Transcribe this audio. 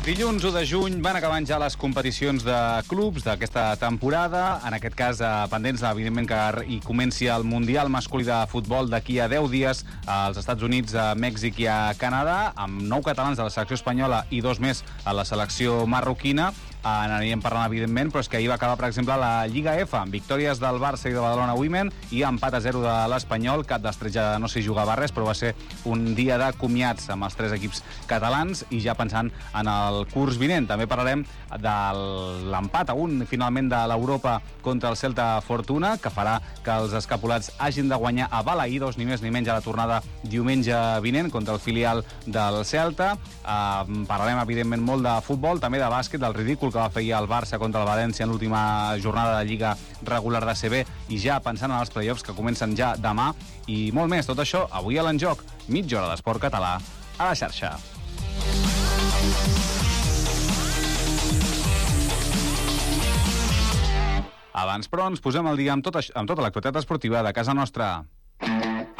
Dilluns 1 de juny van acabant ja les competicions de clubs d'aquesta temporada. En aquest cas, pendents, evidentment, que hi comenci el Mundial masculí de futbol d'aquí a 10 dies als Estats Units, a Mèxic i a Canadà, amb 9 catalans de la selecció espanyola i 2 més a la selecció marroquina. N'aniríem parlant, evidentment, però és que ahir va acabar, per exemple, la Lliga F, amb victòries del Barça i de Badalona Women i empat a 0 de l'Espanyol. Cap dels tres ja no s'hi jugava res, però va ser un dia de comiats amb els 3 equips catalans i ja pensant en el curs vinent. També parlarem de l'empat a 1, finalment, de l'Europa contra el Celta Fortuna, que farà que els escapulats hagin de guanyar a Balaïdos, ni més ni menys, a la tornada diumenge vinent contra el filial del Celta. Parlarem, evidentment, molt de futbol, també de bàsquet, del ridícul que va fer el Barça contra el València en l'última jornada de Lliga regular de CB i ja pensant en els play-offs que comencen ja demà i molt més. Tot això avui a l'Enjoc, mitja hora d'esport català a la xarxa. Abans, però, ens posem al dia amb tota l'actualitat esportiva de casa nostra.